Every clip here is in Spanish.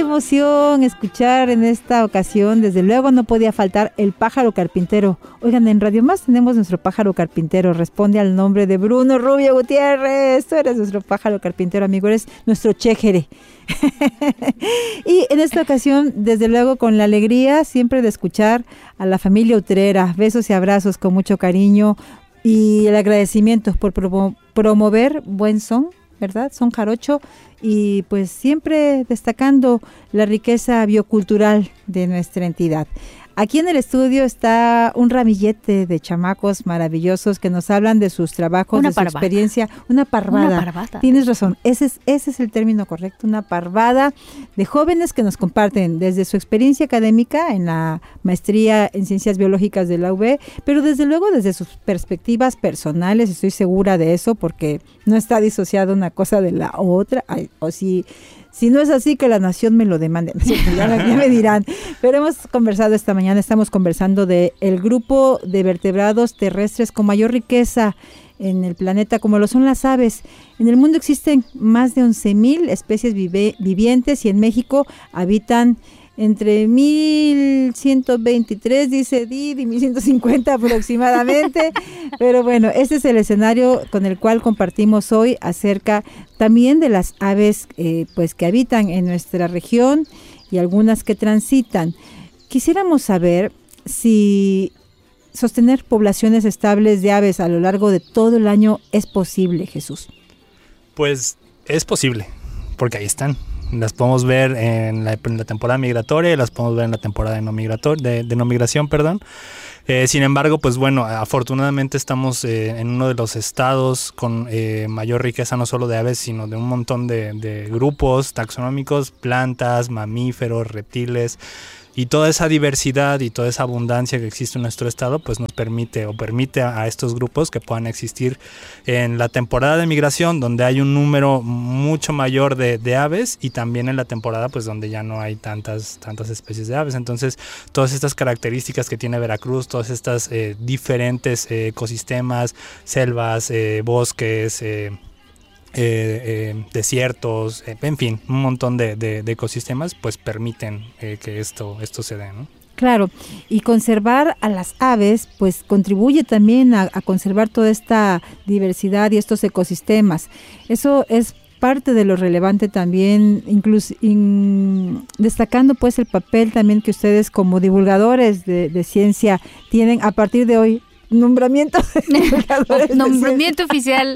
Emoción escuchar en esta ocasión, desde luego no podía faltar el pájaro carpintero. Oigan, en Radio Más tenemos nuestro pájaro carpintero, responde al nombre de Bruno Rubio Gutiérrez. Tú eres nuestro pájaro carpintero, amigo, eres nuestro chéjere. Y en esta ocasión, desde luego, con la alegría siempre de escuchar a la familia Utrera, besos y abrazos con mucho cariño y el agradecimiento por promover buen son, ¿verdad? Son jarocho, y pues siempre destacando la riqueza biocultural de nuestra entidad. Aquí en el estudio está un ramillete de chamacos maravillosos que nos hablan de sus trabajos, de su experiencia. Una parvada. Tienes razón, ese es el término correcto, una parvada de jóvenes que nos comparten desde su experiencia académica en la maestría en Ciencias Biológicas de la UB, pero desde luego desde sus perspectivas personales, estoy segura de eso, porque no está disociada una cosa de la otra. Ay, o si no es así, que la nación me lo demande. Ya me dirán. Pero hemos conversado esta mañana, estamos conversando de el grupo de vertebrados terrestres con mayor riqueza en el planeta, como lo son las aves. En el mundo existen más de 11,000 especies vivientes y en México habitan entre 1,123, dice Didi, 1,150 aproximadamente. Pero bueno, este es el escenario con el cual compartimos hoy acerca también de las aves pues que habitan en nuestra región y algunas que transitan. Quisiéramos saber si sostener poblaciones estables de aves a lo largo de todo el año es posible, Jesús. Pues es posible, porque ahí están. Las podemos ver en la temporada migratoria y las podemos ver en la temporada de no migración. Sin embargo, pues bueno, afortunadamente estamos en uno de los estados con mayor riqueza no solo de aves, sino de un montón de grupos taxonómicos, plantas, mamíferos, reptiles. Y toda esa diversidad y toda esa abundancia que existe en nuestro estado, pues nos permite a estos grupos que puedan existir en la temporada de migración, donde hay un número mucho mayor de aves, y también en la temporada pues donde ya no hay tantas especies de aves. Entonces, todas estas características que tiene Veracruz, todas estas diferentes ecosistemas, selvas, bosques, desiertos, en fin, un montón de ecosistemas, pues permiten que esto se dé, ¿no? Claro, y conservar a las aves pues contribuye también a conservar toda esta diversidad y estos ecosistemas. Eso es parte de lo relevante también, incluso destacando pues el papel también que ustedes como divulgadores de ciencia tienen a partir de hoy. Nombramiento oficial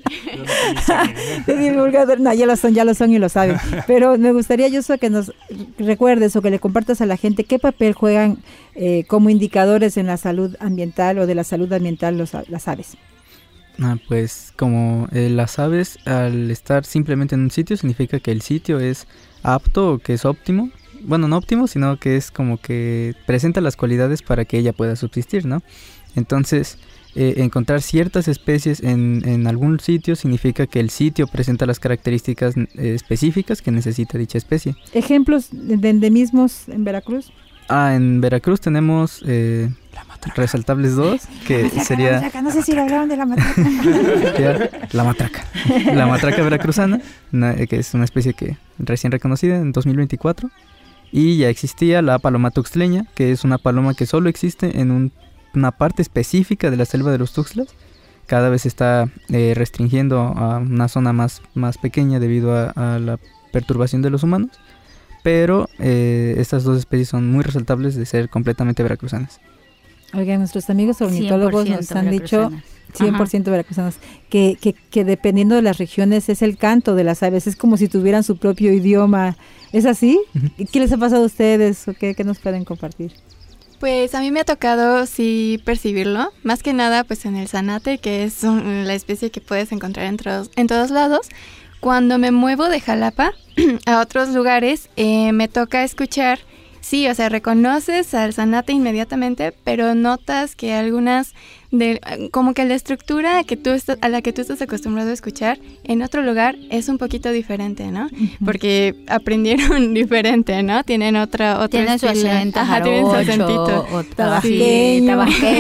de divulgador. No, ya lo son y lo saben. Pero me gustaría, Joshua, que nos recuerdes o que le compartas a la gente qué papel juegan como indicadores en la salud ambiental o de la salud ambiental las aves. Pues como las aves, al estar simplemente en un sitio, significa que el sitio es apto o que es óptimo. Bueno, no óptimo, sino que es como que presenta las cualidades para que ella pueda subsistir, ¿no? Entonces, encontrar ciertas especies en algún sitio significa que el sitio presenta las características específicas que necesita dicha especie. ¿Ejemplos de endemismos en Veracruz? En Veracruz tenemos resaltables dos, que sería... No sé si le hablaron de la matraca. La matraca. La matraca veracruzana, que es una especie que recién reconocida en 2024. Y ya existía la paloma tuxtleña, que es una paloma que solo existe en una parte específica de la selva de los Tuxtlas. Cada vez se está restringiendo a una zona más pequeña debido a la perturbación de los humanos. Pero estas dos especies son muy resaltables de ser completamente veracruzanas. Oigan, nuestros amigos ornitólogos nos han dicho 100% veracruzanos, que dependiendo de las regiones es el canto de las aves, es como si tuvieran su propio idioma. ¿Es así? Uh-huh. ¿Qué les ha pasado a ustedes o qué nos pueden compartir? Pues a mí me ha tocado sí percibirlo, más que nada pues en el zanate, que es la especie que puedes encontrar en todos lados. Cuando me muevo de Jalapa a otros lugares, me toca escuchar, sí, o sea, reconoces al zanate inmediatamente, pero notas que algunas, como que la estructura a la que tú estás acostumbrado a escuchar en otro lugar es un poquito diferente, ¿no? Uh-huh. Porque aprendieron diferente, ¿no? Tienen otro tienen su acento, tienen su acentito. O tabasqueño.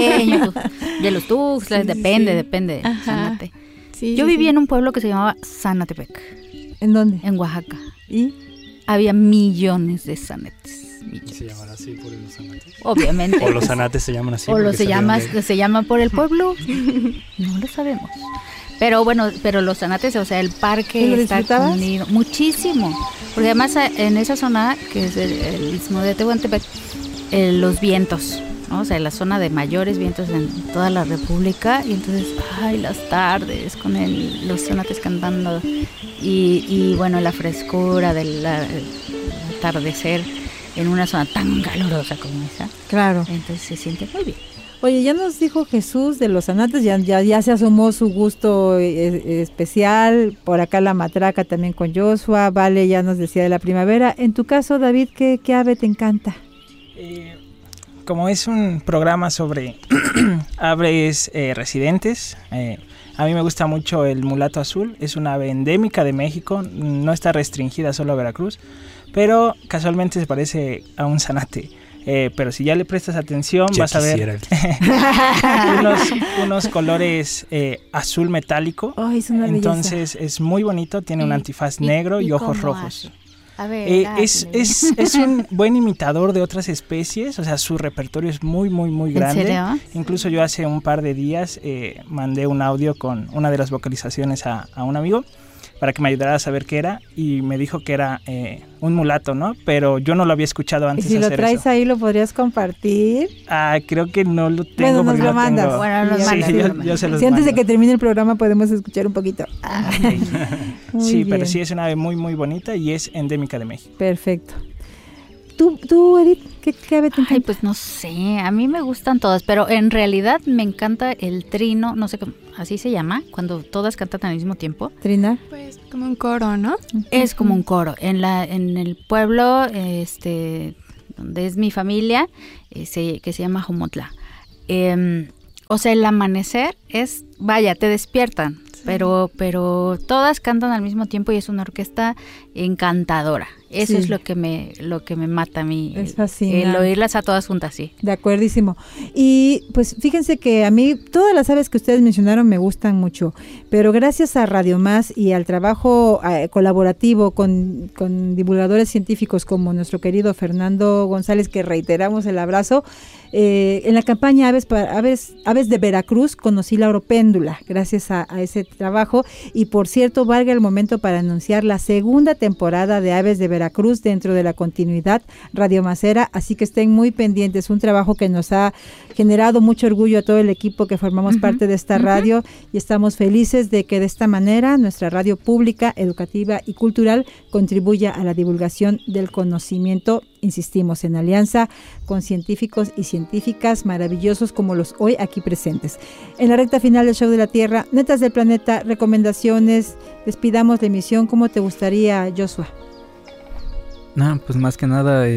De los Tuxtlas, depende del zanate. Sí, yo vivía en un pueblo que se llamaba Zanatepec. ¿En dónde? En Oaxaca. ¿Y? había millones de zanates. ¿Y se llaman así por los zanates? Obviamente. ¿O los zanates se llaman así? O los se llaman por el Ah. pueblo. No lo sabemos. Pero bueno, los zanates, o sea, el parque ¿Y lo está disfrutabas? unido muchísimo. Porque además en esa zona, que es el istmo de Tehuantepec, los vientos, ¿no? O sea, la zona de mayores vientos en toda la República. Y entonces, las tardes con los zanates cantando. Y bueno, la frescura del atardecer en una zona tan calurosa como esa. Claro. Entonces se siente muy bien. Oye, ya nos dijo Jesús de los zanates, ya se asomó su gusto especial. Por acá la matraca también con Joshua. Vale, ya nos decía de la primavera. En tu caso, David, ¿qué ave te encanta? Como es un programa sobre aves residentes, a mí me gusta mucho el mulato azul. Es una ave endémica de México, no está restringida solo a Veracruz, pero casualmente se parece a un zanate. Pero si ya le prestas atención, Ya vas a ver unos colores azul metálico. Ay, es una belleza. Entonces es muy bonito, tiene un antifaz negro y ojos cómo rojos. hace? A ver, Es un buen imitador de otras especies, o sea, su repertorio es muy, muy, muy grande. ¿En serio? Incluso yo hace un par de días mandé un audio con una de las vocalizaciones a un amigo para que me ayudara a saber qué era, y me dijo que era un mulato, ¿no? Pero yo no lo había escuchado Y antes si de lo hacer traes eso. ahí, ¿lo podrías compartir? Creo que no lo tengo. Bueno, nos porque lo no mandas. tengo. Bueno, nos Sí, mandas, yo nos mandas. se los Si antes de mando. que termine el programa podemos escuchar un poquito. Muy Sí, pero bien. sí es una ave muy, muy bonita y es endémica de México. Perfecto. Tú, Edith, ¿qué ave te encanta? Ay, pues no sé, a mí me gustan todas, pero en realidad me encanta el trino, no sé cómo, así se llama, cuando todas cantan al mismo tiempo. Trina. Pues como un coro, ¿no? Es como un coro. En el pueblo, donde es mi familia, que se llama Jomotla. O sea, el amanecer es, vaya, te despiertan, pero todas cantan al mismo tiempo y es una orquesta encantadora. Eso Sí. es lo que me mata a mí. Es fascinante. El oírlas a todas juntas, sí. De acuerdísimo. Y pues fíjense que a mí todas las aves que ustedes mencionaron me gustan mucho, pero gracias a Radio Más y al trabajo colaborativo con divulgadores científicos como nuestro querido Fernando González, que reiteramos el abrazo, en la campaña Aves de Veracruz conocí la oropéndula, gracias a ese trabajo. Y por cierto, valga el momento para anunciar la segunda temporada de Aves de Veracruz dentro de la continuidad Radio Masera, así que estén muy pendientes. Un trabajo que nos ha generado mucho orgullo a todo el equipo que formamos parte de esta radio, y estamos felices de que de esta manera nuestra radio pública, educativa y cultural contribuya a la divulgación del conocimiento, insistimos, en alianza con científicos y científicas maravillosos como los hoy aquí presentes. En la recta final del Show de la Tierra, Netas del Planeta, recomendaciones, despidamos la emisión. ¿Cómo te gustaría, Joshua? Pues más que nada,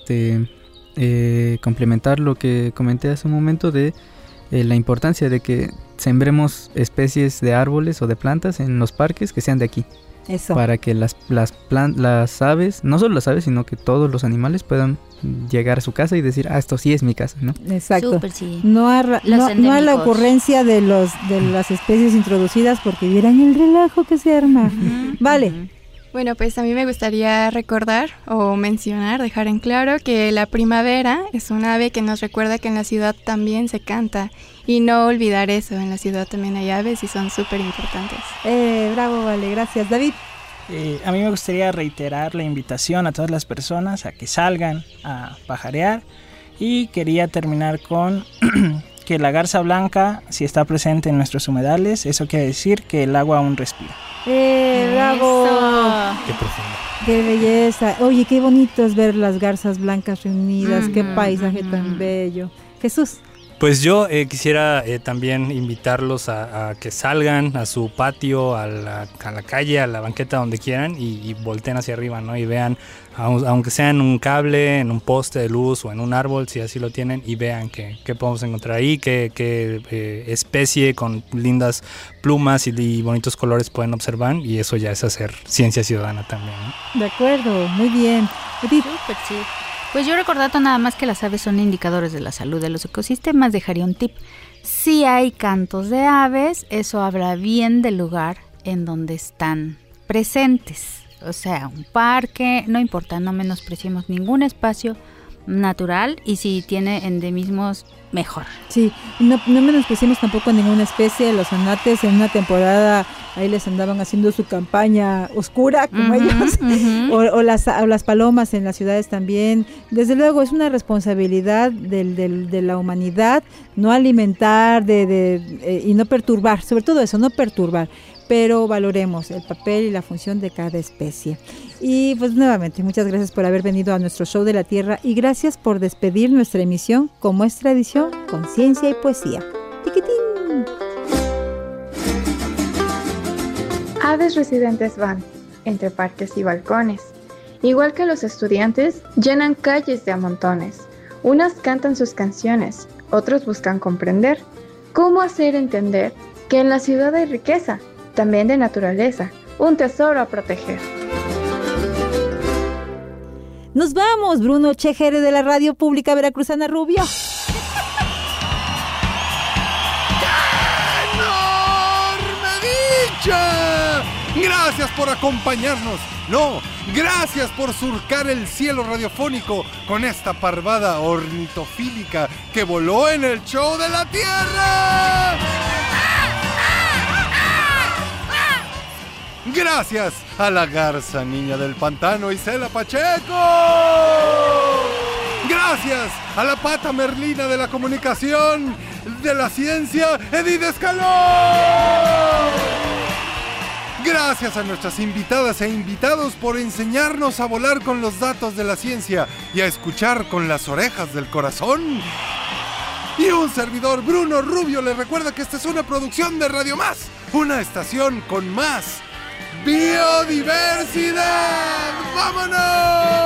complementar lo que comenté hace un momento de la importancia de que sembremos especies de árboles o de plantas en los parques que sean de aquí. Eso. Para que las aves, no solo las aves, sino que todos los animales puedan llegar a su casa y decir, esto sí es mi casa, ¿no? Exacto. Súper, sí. No a la endémicos. ocurrencia de las especies introducidas, porque vieran el relajo que se arma. Vale. Bueno, pues a mí me gustaría recordar o mencionar, dejar en claro que la primavera es un ave que nos recuerda que en la ciudad también se canta, y no olvidar eso, en la ciudad también hay aves y son súper importantes. Bravo, Vale, gracias. David. A mí me gustaría reiterar la invitación a todas las personas a que salgan a pajarear, y quería terminar con que la garza blanca, si está presente en nuestros humedales, eso quiere decir que el agua aún respira. ¡Bravo! Eso. Qué profundo. ¡Qué belleza! Oye, qué bonito es ver las garzas blancas reunidas. ¡Qué paisaje tan bello! Jesús. Pues yo quisiera también invitarlos a que salgan a su patio, a la calle, a la banqueta, donde quieran, y volteen hacia arriba, ¿no? Y vean, aunque sea en un cable, en un poste de luz o en un árbol, si así lo tienen, y vean qué podemos encontrar ahí, qué especie con lindas plumas y bonitos colores pueden observar, y eso ya es hacer ciencia ciudadana también, ¿no? De acuerdo, muy bien. Edith. Súper, sí. Pues yo recordando nada más que las aves son indicadores de la salud de los ecosistemas, dejaría un tip. Si hay cantos de aves, eso habla bien del lugar en donde están presentes. o sea, un parque, no importa, no menospreciemos ningún espacio natural, y si tiene endemismos, mejor. Sí, no menospreciemos tampoco ninguna especie. Los zanates en una temporada ahí les andaban haciendo su campaña oscura como ellos, o las palomas en las ciudades también. Desde luego es una responsabilidad de la humanidad no alimentar y no perturbar, sobre todo eso, no perturbar, pero valoremos el papel y la función de cada especie. Y pues nuevamente, muchas gracias por haber venido a nuestro show de la Tierra, y gracias por despedir nuestra emisión, como es tradición, con ciencia y poesía. ¡Tiquitín! Aves residentes van entre parques y balcones. Igual que los estudiantes, llenan calles de a montones. Unas cantan sus canciones, otros buscan comprender cómo hacer entender que en la ciudad hay riqueza, también de naturaleza, un tesoro a proteger. Nos vamos, Bruno Chejere de la Radio Pública Veracruzana Rubio. Gracias por acompañarnos. No, gracias por surcar el cielo radiofónico con esta parvada ornitofílica que voló en el show de la Tierra. Gracias a la garza niña del pantano Isela Pacheco. Gracias a la pata merlina de la comunicación, de la ciencia, Edith Escalón. Gracias a nuestras invitadas e invitados por enseñarnos a volar con los datos de la ciencia y a escuchar con las orejas del corazón. Y un servidor, Bruno Rubio, le recuerda que esta es una producción de Radio Más, una estación con más biodiversidad. ¡Vámonos!